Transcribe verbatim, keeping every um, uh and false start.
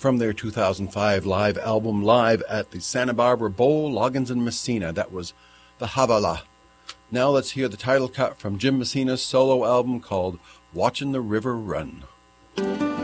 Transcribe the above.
from their two thousand five live album, Live at the Santa Barbara Bowl, Loggins and Messina. That was the Havala. Now let's hear the title cut from Jim Messina's solo album called Watchin' the River Run.